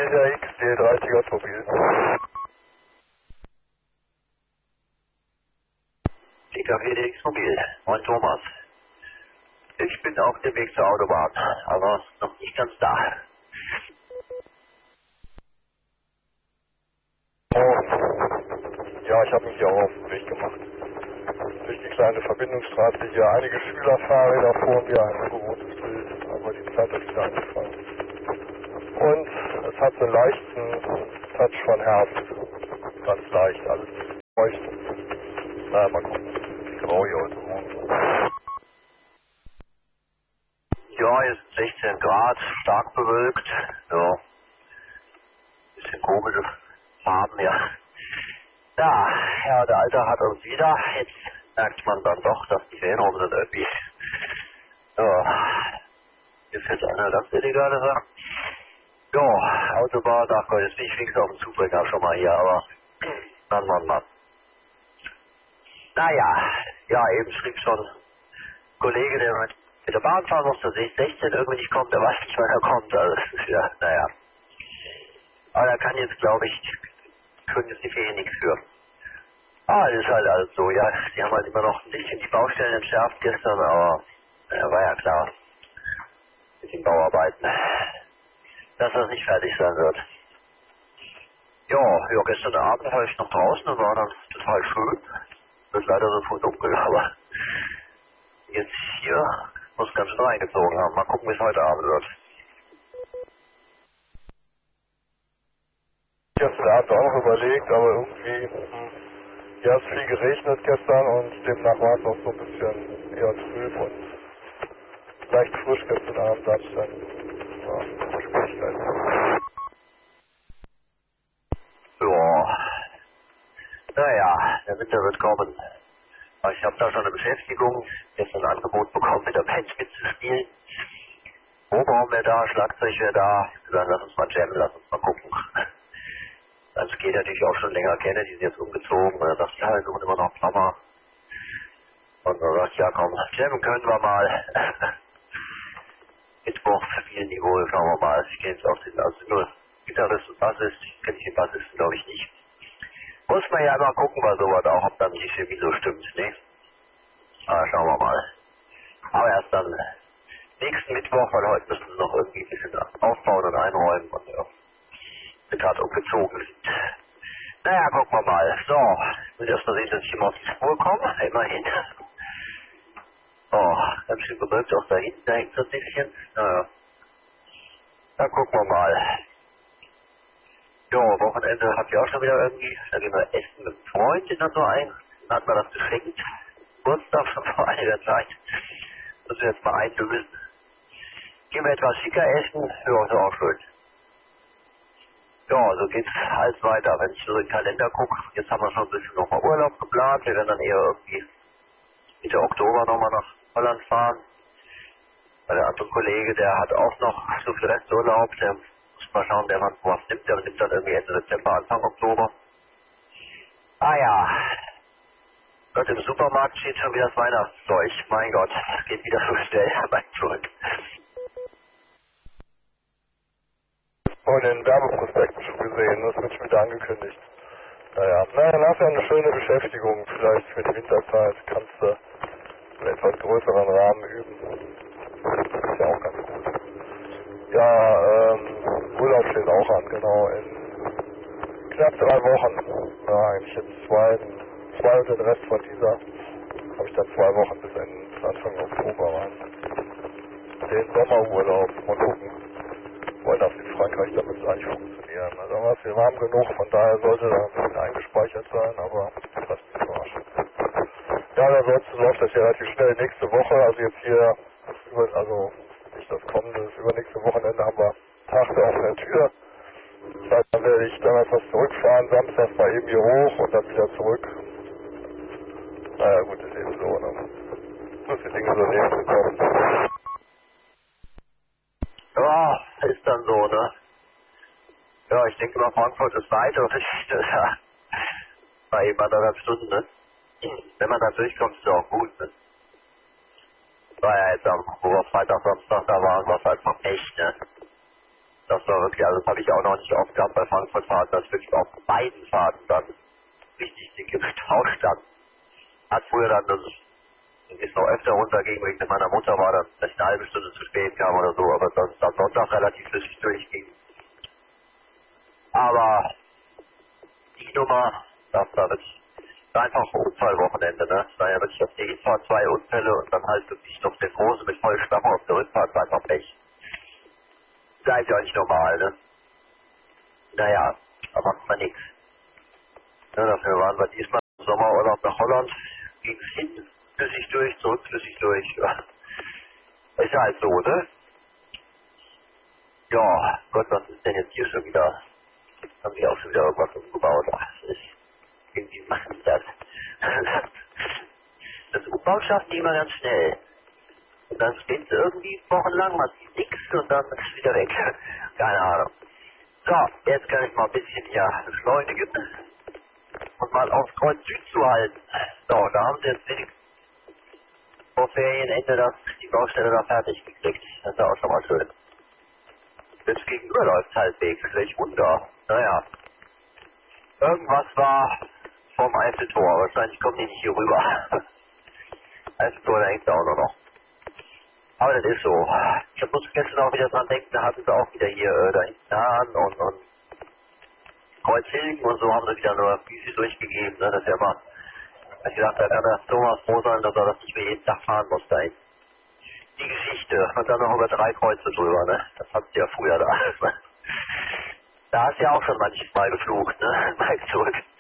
Cäsar X, D30er Mobil. DKW DX Mobil. Moin Thomas. Ich bin auf dem Weg zur Autobahn, aber noch nicht ganz da. Oh. Ja, ich habe mich hier auch auf den Weg gemacht. Durch die kleine Verbindungsstraße hier einige Schülerfahrräder vor mir, ein ungewohntes Bild, aber die Zeit ist wieder angefallen. Und es hat so einen leichten Touch von Herbst. Ganz leicht, alles feucht. Naja, mal gucken, wie grau hier heute Morgen. Ja, hier sind 16 Grad, stark bewölkt. Ja, bisschen komische Farben, ja. Ja, der Alter hat uns wieder. Jetzt merkt man dann doch, dass die Fähren sind irgendwie. Ja, hier fährt einer ganz illegal sagen. Ja, Autobahn, ach Gott, jetzt bin ich fix auf dem Zubringer schon mal hier, aber Mann. Naja, ja, eben schrieb schon ein Kollege, der mit der Bahn fahren muss, dass ich 16 irgendwie nicht kommt, der weiß nicht, wann er kommt. Also, das ist ja, naja. Aber da kann jetzt, glaube ich, können jetzt die Ferien nichts für. Das ist halt alles so, ja. Die haben halt immer noch ein bisschen die Baustellen entschärft gestern, aber war ja klar, mit den Bauarbeiten, dass das nicht fertig sein wird. Ja, gestern Abend war ich noch draußen und war dann total schön. Das ist leider so voll dunkel, aber jetzt hier muss ganz schön reingezogen haben. Mal gucken, wie es heute Abend wird. Gestern Abend auch noch überlegt, aber irgendwie, ja, es ist viel geregnet gestern und demnach war es noch so ein bisschen eher trüb und leicht frisch gestern Abend, da habe ich dann, ja, Schwierigkeiten. Ja, naja, der Winter wird kommen. Aber ich habe da schon eine Beschäftigung, gestern ein Angebot bekommen, mit der Band mitzuspielen. Oberraum wäre da, Schlagzeug wäre da. Ich gesagt, lass uns mal jammen, lass uns mal gucken. Also es geht natürlich auch schon länger kenne, die sind jetzt umgezogen. Und dann sagt ja, wir suchen immer noch Mama. Und dann sagt ja komm, jammen können wir mal. Mittwoch spielen die wohl, schauen wir mal. Ich gehe jetzt auf den, also nur Gitarrist und Bassist, ich kenne den Bassisten glaube ich nicht. Muss man ja mal gucken bei sowas auch, ob dann die Chemie so stimmt, ne? Aber schauen wir mal. Aber erst dann nächsten Mittwoch, weil heute müssen wir noch irgendwie ein bisschen aufbauen und einräumen und ja, wir gerade umgezogen sind. Naja, gucken wir mal. So, ich will erst mal sehen, dass ich immer auf die Spur komme, immerhin. Oh, ganz schön bewölkt auch da hinten, da hängt so ein bisschen. Naja, dann gucken wir mal. Jo, Wochenende habt ihr auch schon wieder irgendwie, da gehen wir essen mit einem Freund in so ein. Dann hat man das geschenkt. Geburtstag schon vor einiger Zeit. Müssen wir jetzt mal einlösen. Gehen wir etwas schicker essen, ja, ist auch schön. Ja, so geht's alles weiter. Wenn ich so in den Kalender gucke, jetzt haben wir schon ein bisschen nochmal Urlaub geplant. Wir werden dann eher irgendwie Mitte Oktober nochmal nach Holland fahren. Weil der andere Kollege, der hat auch noch so viel Resturlaub, der muss mal schauen, der was nimmt. Der nimmt dann irgendwie Ende September, Anfang Oktober. Ja. Gott, im Supermarkt steht schon wieder das Weihnachtszeug. Mein Gott, das geht wieder so schnell, mein Freund. Und in Werbeprospekten schon gesehen, das wird schon wieder angekündigt. Naja, nachher eine schöne Beschäftigung, vielleicht für die Winterzeit kannst du in etwas größeren Rahmen üben. Das ist ja auch ganz gut. Ja, Urlaub steht auch an, genau, in knapp 3 Wochen. Ja, eigentlich jetzt zwei und den Rest von dieser habe ich dann 2 Wochen bis Anfang Oktober rein. Den Sommerurlaub, mal gucken. Wollen das in Frankreich, damit es eigentlich funktionieren. Also was wir warm genug, von daher sollte da ein bisschen eingespeichert sein, aber das ist überraschend. Ja, ansonsten läuft das ja relativ schnell nächste Woche, also jetzt hier, also nicht das kommende, das übernächste Wochenende haben wir Tag der offenen Tür. Das heißt, dann werde ich donnerstags zurückfahren, samstags mal eben hier hoch und dann wieder zurück. Naja gut, ist eben so, ne? Muss die Dinge so nehmen kommen. Ja, ist dann so, ne? Ja, ich denke mal, Frankfurt ist weit und ja, war eben 1,5 Stunden, ne? Wenn man da durchkommt, ist ja auch gut, ne? War ja jetzt wo wir Freitag, Samstag da waren, war es einfach echt, ne? Das das war wirklich, also das habe ich auch noch nicht oft gehabt bei Frankfurt-Fahrten, dass wirklich auf beiden Fahrten dann richtig dick im Stau stand. Hat früher dann, das ist noch öfter runterging, wegen meiner Mutter war dann vielleicht eine halbe Stunde zu spät kam oder so, aber sonst am Sonntag relativ flüssig durchging. Aber die Nummer, das war wirklich einfach ein Unfallwochenende, ne? Es war ja wirklich auf der Hinfahrt 2 Unfälle und dann halt wirklich noch der Große mit Vollstamme auf der Rückfahrt, war einfach Pech. Das ist ja nicht normal, ne? Naja, da macht man nichts. Ja, dafür waren wir diesmal im Sommerurlaub nach Holland, ging's hin, flüssig durch, zurück, flüssig durch. Ja. Ist ja halt so, ne? Ja, Gott, was ist denn jetzt hier schon wieder? Haben die auch schon wieder irgendwas umgebaut? Ach, das ist, irgendwie machen die das. Das Umbau schaffen die immer ganz schnell. Und dann stehen sie irgendwie wochenlang, man sieht nichts und dann ist es wieder weg. Keine Ahnung. So, jetzt kann ich mal ein bisschen hier beschleunigen und mal aufs Kreuz Süd zu halten. So, da haben sie jetzt wenigstens vor Ferienende die Baustelle da fertig gekriegt. Das ist ja auch schon mal schön. Jetzt gegenüber läuft halbwegs, welch Wunder. Naja, irgendwas war vom Eiffeltor, wahrscheinlich kommen die nicht hier rüber. Eiffeltor, da hängt auch nur noch. Aber das ist so. Ich muss gestern auch wieder dran denken, da hatten sie auch wieder hier da hinten an und Kreuzhilgen und so haben sie wieder nur Bücher durchgegeben. Ne? Das ist ja immer, ich gesagt, da kann der Thomas froh sein, dass er das nicht mehr jeden Tag fahren muss da hinten. Die Geschichte und dann noch über 3 Kreuze drüber, ne? Das hatten sie ja früher da. Da hast du ja auch schon manches Mal geflucht, ne? Mal zurück.